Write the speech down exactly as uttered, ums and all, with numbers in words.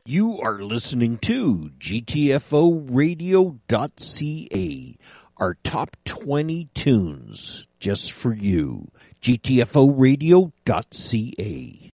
You are listening to G T F O radio dot C A, our top twenty tunes just for you. G T F O radio dot C A.